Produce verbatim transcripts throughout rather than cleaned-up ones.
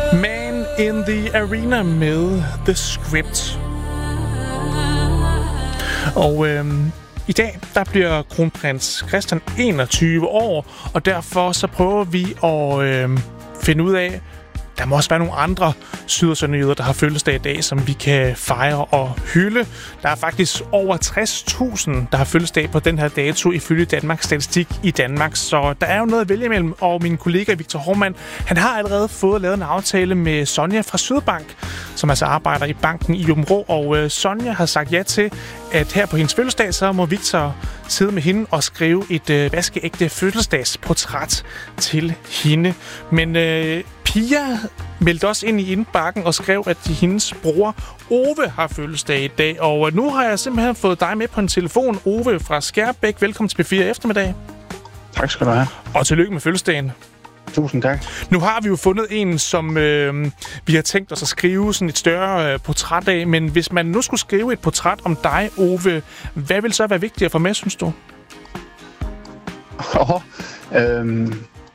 Man in the Arena med The Script. Og øhm, i dag, der bliver kronprins Christian enogtyve år, og derfor så prøver vi at øhm, finde ud af, der må også være nogle andre syd- og sønderjyder, der har fødselsdag i dag, som vi kan fejre og hylde. Der er faktisk over tres tusind, der har fødselsdag på den her dato ifølge Danmarks Statistik i Danmark. Så der er jo noget at vælge imellem, og min kollega Victor Hormann, han har allerede fået lavet en aftale med Sonja fra Sydbank, som altså arbejder i banken i Aabenraa. Og øh, Sonja har sagt ja til, at her på hendes fødselsdag, så må Victor sidde med hende og skrive et øh, vaskeægte fødselsdagsportræt til hende. Men øh, Pia meldte også ind i indbakken og skrev, at hendes bror Ove har fødselsdag i dag. Og nu har jeg simpelthen fået dig med på en telefon. Ove fra Skærbæk, velkommen til P fire eftermiddag. Tak skal du have. Og tillykke med fødselsdagen. Tusind tak. Nu har vi jo fundet en, som øh, vi har tænkt os at skrive sådan et større øh, portræt af. Men hvis man nu skulle skrive et portræt om dig, Ove, hvad vil så være vigtigt at få med, synes du? Oh, øhm,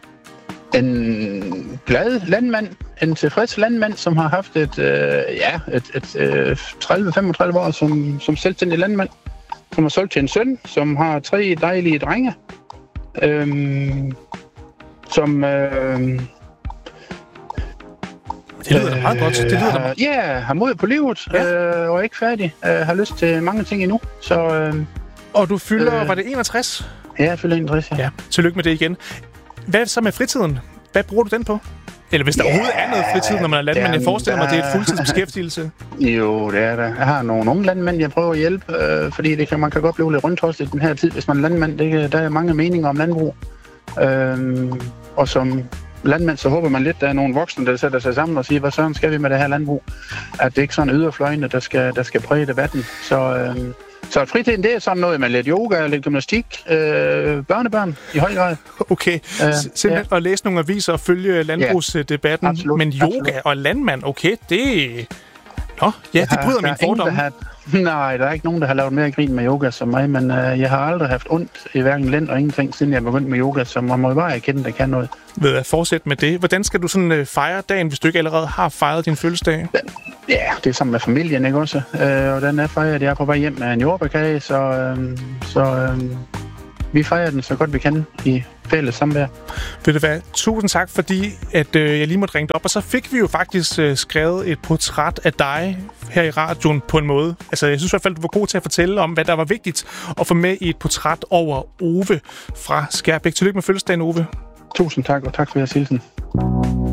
en glad landmand, en tilfreds landmand, som har haft et, øh, ja, et, et øh, tredive til femogtredive år som, som selvstændig landmand, som har solgt til en søn, som har tre dejlige drenge, øhm, som... Øh, det lyder øh, meget godt. Det lyder har, ja, har mod på livet, ja. øh, og er ikke færdig. Øh, har lyst til mange ting endnu. Så, øh, og du fylder, øh, var det enogtres? Ja, jeg fylder enogtres, ja. ja. Tillykke med det igen. Hvad så med fritiden? Hvad bruger du den på? Eller hvis der ja, overhovedet er noget fritid, når man er landmand. Jeg forestiller mig, det er et fuldtidsbeskæftigelse. Jo, det er det. Jeg har nogle unge landmænd, jeg prøver at hjælpe, øh, fordi det kan, man kan godt blive lidt rundt i den her tid, hvis man er landmand. Det, der er mange meninger om landbrug. Øh, og som landmand, så håber man lidt, der er nogle voksne, der sætter sig sammen og siger, hvad søren skal vi med det her landbrug? At det ikke sådan yderfløjene, der skal, der skal præge debatten. Så... Øh, Så fritiden, det er sådan noget med lidt yoga, lidt gymnastik, øh, børnebørn i høj grad. Okay, øh, simpelthen ja. At læse nogle aviser og følge landbrugsdebatten. Ja, absolut, men yoga absolut. Og landmand, okay, det... Nå, ja, det bryder min fordom. Har... Nej, der er ikke nogen, der har lavet mere grin med yoga som mig, men øh, jeg har aldrig haft ondt i hverken lænd og ingenting, siden jeg begyndte med yoga, så man må jo bare erkende, der kan noget. Ved at fortsætte med det. Hvordan skal du sådan øh, fejre dagen, hvis du ikke allerede har fejret din fødselsdag? Ja, det er sammen med familien, ikke også? Øh, og den er fejret, jeg er på vej hjem med en jordbærkage, så, øh, så øh, vi fejrer den så godt vi kan i fælles samvær. Ved du hvad? Tusind tak, fordi at, øh, jeg lige måtte ringe op, og så fik vi jo faktisk øh, skrevet et portræt af dig her i radioen på en måde. Altså, jeg synes i hvert fald, du var god til at fortælle om, hvad der var vigtigt at få med i et portræt over Ove fra Skærbæk. Tillykke med fødselsdagen, Ove. Tusind tak, og tak for jeres hilsen.